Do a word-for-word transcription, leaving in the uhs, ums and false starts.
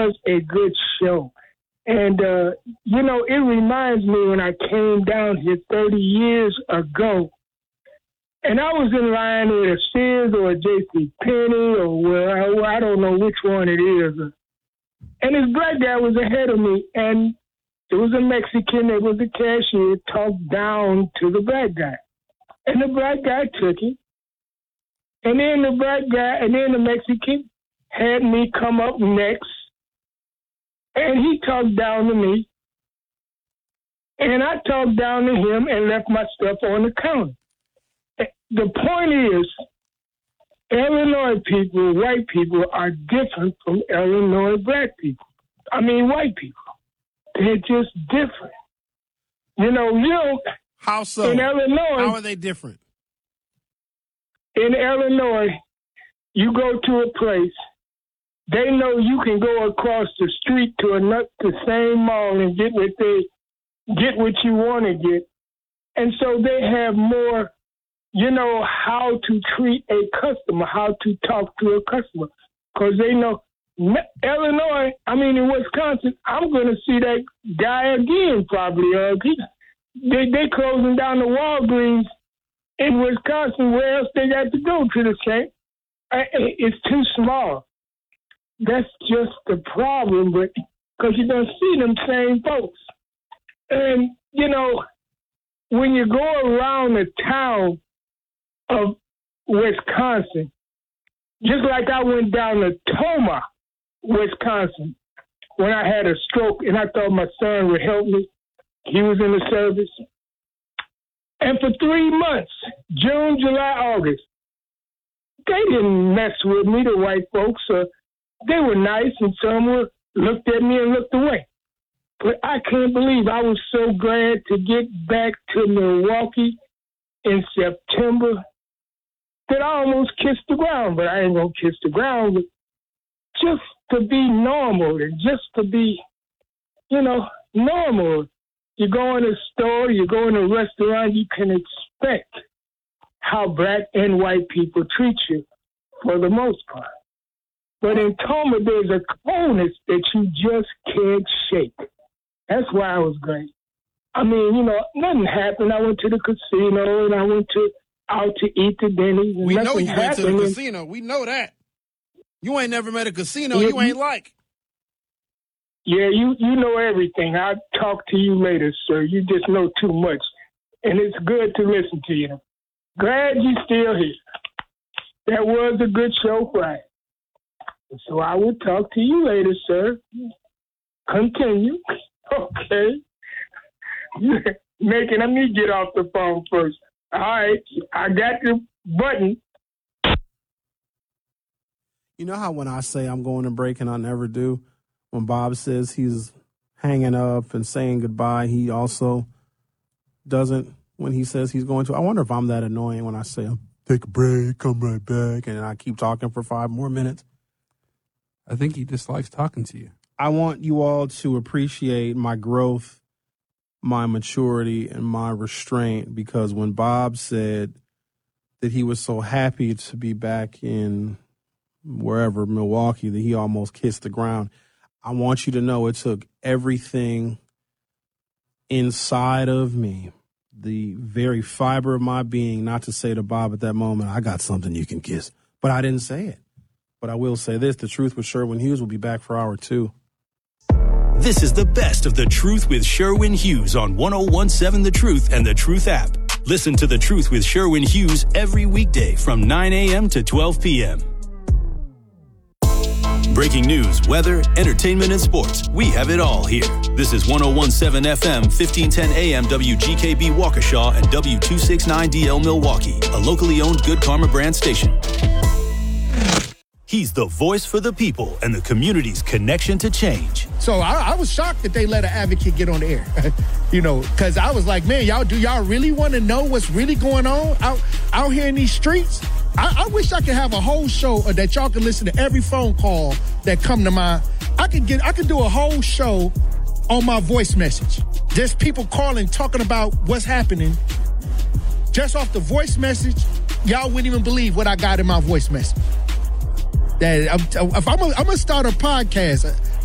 was a good show. And, uh, you know, it reminds me when I came down here thirty years ago, and I was in line with a Sears or a J C Penney or well, I don't know which one it is. And this black guy was ahead of me, and it was a Mexican that was the cashier, talked down to the black guy. And the black guy took it. And then the black guy, and then the Mexican had me come up next. And he talked down to me. And I talked down to him and left my stuff on the counter. The point is, Illinois people, white people, are different from Illinois black people. I mean, white people. They're just different. You know, you know, how so? In Illinois, how are they different? In Illinois, you go to a place, they know you can go across the street to another, the same mall and get what they get what you want to get, and so they have more. You know how to treat a customer, how to talk to a customer, because they know Illinois. I mean, in Wisconsin, I'm going to see that guy again probably. Uh, he, they they closing down the Walgreens in Wisconsin. Where else they got to go to the same? It's too small. That's just the problem, but because you don't see them same folks, and you know when you go around the town of Wisconsin, just like I went down to Tomah, Wisconsin, when I had a stroke and I thought my son would help me. He was in the service. And for three months, June, July, August, they didn't mess with me, the white folks. Uh, they were nice, and some were, looked at me and looked away. But I can't believe I was so glad to get back to Milwaukee in September that I almost kissed the ground, but I ain't gonna kiss the ground. But just to be normal and just to be, you know, normal. You go in a store, you go in a restaurant, you can expect how black and white people treat you for the most part. But in Tomah, there's a coldness that you just can't shake. That's why I was great. I mean, you know, nothing happened. I went to the casino and I went to out to eat the Denny's. And we know you happened. went to the casino. We know that. You ain't never met a casino yeah, you ain't like. Yeah, you, you know everything. I'll talk to you later, sir. You just know too much. And it's good to listen to you. Glad you're still here. That was a good show Friday. So I will talk to you later, sir. Continue. Okay. Making let me get off the phone first. All right, I got the button. You know how when I say I'm going to break and I never do, when Bob says he's hanging up and saying goodbye, he also doesn't when he says he's going to. I wonder if I'm that annoying when I say, take a break, come right back, and I keep talking for five more minutes. I think he dislikes talking to you. I want you all to appreciate my growth, my maturity, and my restraint, because when Bob said that he was so happy to be back in wherever, Milwaukee, that he almost kissed the ground, I want you to know it took everything inside of me, the very fiber of my being, not to say to Bob at that moment, I got something you can kiss. But I didn't say it. But I will say this, The Truth with Sherwin Hughes will be back for hour two. This is the best of The Truth with Sherwin Hughes on one oh one seven The Truth and The Truth app. Listen to The Truth with Sherwin Hughes every weekday from nine a.m. to twelve p.m. Breaking news, weather, entertainment, and sports. We have it all here. This is one oh one seven F M, fifteen ten A M W G K B Waukesha and W two sixty-nine D L Milwaukee, a locally owned Good Karma brand station. He's the voice for the people and the community's connection to change. So I, I was shocked that they let an advocate get on the air, you know, because I was like, man, y'all, do y'all really want to know what's really going on out, out here in these streets? I, I wish I could have a whole show that y'all could listen to every phone call that come to my, I could get, I could do a whole show on my voice message. There's people calling, talking about what's happening. Just off the voice message, y'all wouldn't even believe what I got in my voice message. That I'm, if I'm, I'm gonna start a podcast.